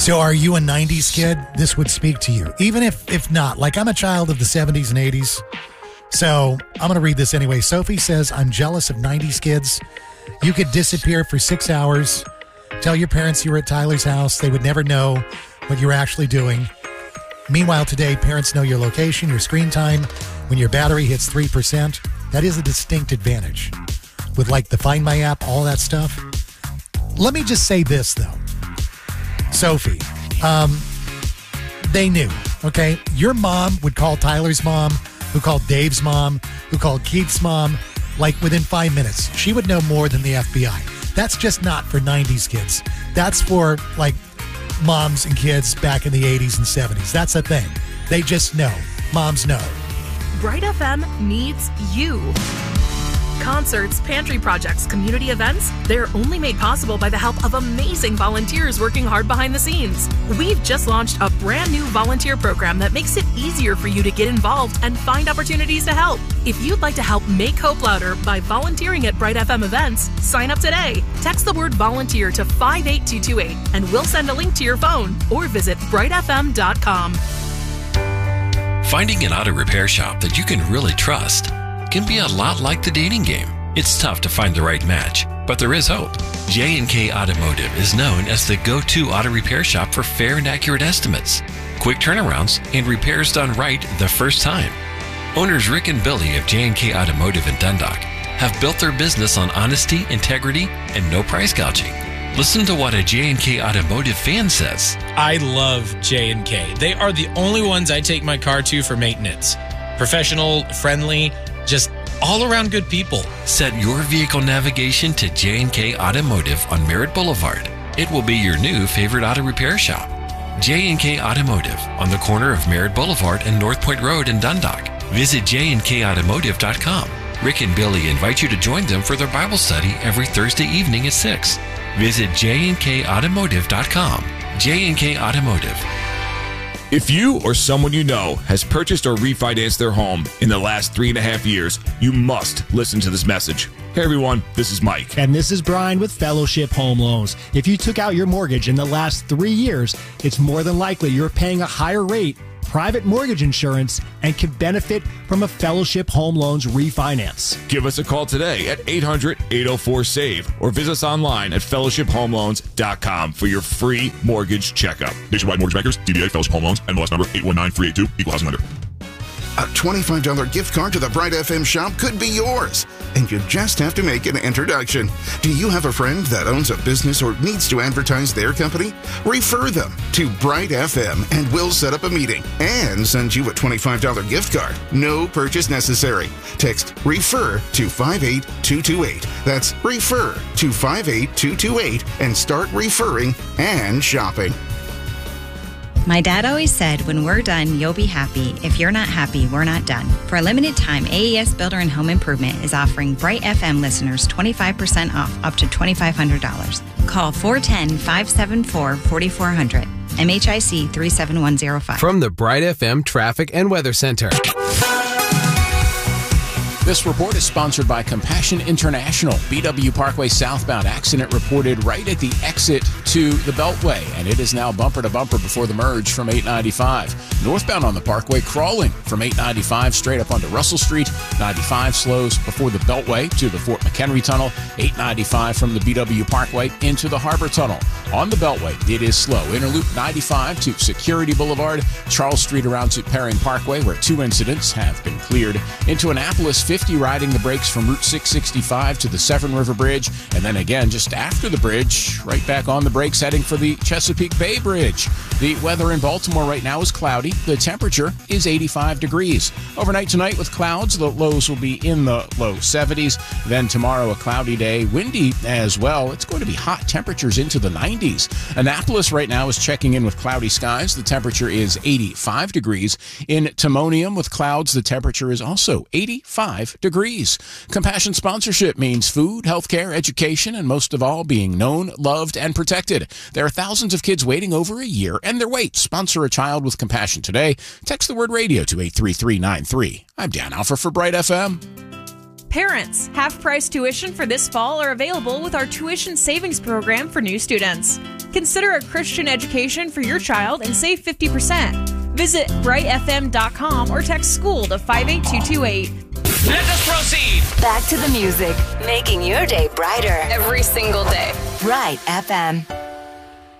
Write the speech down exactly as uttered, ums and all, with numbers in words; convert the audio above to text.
So are you a nineties kid? This would speak to you. Even if if not, like I'm a child of the seventies and eighties. So I'm going to read this anyway. Sophie says, I'm jealous of nineties kids. You could disappear for six hours. Tell your parents you were at Tyler's house. They would never know what you're actually doing. Meanwhile, today, parents know your location, your screen time. When your battery hits three percent, that is a distinct advantage. With like the Find My app, all that stuff. Let me just say this, though. Sophie, um, they knew, okay? Your mom would call Tyler's mom, who called Dave's mom, who called Keith's mom, like within five minutes. She would know more than the F B I. That's just not for nineties kids. That's for, like, moms and kids back in the eighties and seventies. That's the thing. They just know. Moms know. Bright F M needs you. Concerts, pantry projects, community events, they're only made possible by the help of amazing volunteers working hard behind the scenes. We've just launched a brand new volunteer program that makes it easier for you to get involved and find opportunities to help. If you'd like to help make hope louder by volunteering at Bright F M events, sign up today. Text the word volunteer to five eight two two eight and we'll send a link to your phone or visit bright f m dot com. Finding an auto repair shop that you can really trust can be a lot like the dating game. It's tough to find the right match, but there is hope. J and K Automotive is known as the go-to auto repair shop for fair and accurate estimates, quick turnarounds, and repairs done right the first time. Owners Rick and Billy of J and K Automotive in Dundalk have built their business on honesty, integrity, and no price gouging. Listen to what a J and K Automotive fan says. I love J and K. They are the only ones I take my car to for maintenance. Professional, friendly, just all-around good people. Set your vehicle navigation to J and K Automotive on Merritt Boulevard. It will be your new favorite auto repair shop. J and K Automotive on the corner of Merritt Boulevard and North Point Road in Dundalk. Visit j and k automotive dot com. Rick and Billy invite you to join them for their Bible study every Thursday evening at six. Visit j and k automotive dot com. J and K Automotive. If you or someone you know has purchased or refinanced their home in the last three and a half years, you must listen to this message. Hey everyone, this is Mike. And this is Brian with Fellowship Home Loans. If you took out your mortgage in the last three years, it's more than likely you're paying a higher rate, private mortgage insurance, and can benefit from a Fellowship Home Loans refinance. Give us a call today at eight hundred, eight oh four, S A V E or visit us online at fellowship home loans dot com for your free mortgage checkup. Nationwide Mortgage Bankers, D B A Fellowship Home Loans, N M L S number eight one nine three eight two, Equal Housing Lender. A twenty-five dollars gift card to the Bright F M shop could be yours, and you just have to make an introduction. Do you have a friend that owns a business or needs to advertise their company? Refer them to Bright F M, and we'll set up a meeting and send you a twenty-five dollars gift card. No purchase necessary. Text REFER to five eight two two eight. That's REFER to five eight two two eight and start referring and shopping. My dad always said, when we're done, you'll be happy. If you're not happy, we're not done. For a limited time, A E S Builder and Home Improvement is offering Bright F M listeners twenty-five percent off up to twenty-five hundred dollars. Call four one zero, five seven four, four four zero zero, M H I C three seven one zero five. From the Bright F M Traffic and Weather Center. This report is sponsored by Compassion International. B W Parkway southbound accident reported right at the exit to the Beltway, and it is now bumper to bumper before the merge from eight ninety-five. Northbound on the Parkway crawling from eight ninety-five straight up onto Russell Street. ninety-five slows before the Beltway to the Fort McHenry Tunnel. eight ninety-five from the B W Parkway into the Harbor Tunnel. On the Beltway, it is slow. Interloop ninety-five to Security Boulevard. Charles Street around to Perring Parkway, where two incidents have been cleared. Into Annapolis, fifty riding the brakes from Route six sixty-five to the Severn River Bridge, and then again just after the bridge, right back on the brakes heading for the Chesapeake Bay Bridge. The weather in Baltimore right now is cloudy. The temperature is eighty-five degrees. Overnight tonight with clouds, the lows will be in the low seventies. Then tomorrow a cloudy day, windy as well. It's going to be hot temperatures into the nineties. Annapolis right now is checking in with cloudy skies. The temperature is eighty-five degrees. In Timonium with clouds, the temperature is also eighty-five degrees. Compassion sponsorship means food, healthcare, education, and most of all, being known, loved, and protected. There are thousands of kids waiting over a year and their wait. Sponsor a child with compassion today. Text the word radio to eight three three nine three. I'm Dan Alfer for Bright F M. Parents, half-price tuition for this fall are available with our tuition savings program for new students. Consider a Christian education for your child and save fifty percent. Visit bright f m dot com or text school to five eight two two eight. Let us proceed. Back to the music, making your day brighter every single day. Bright F M.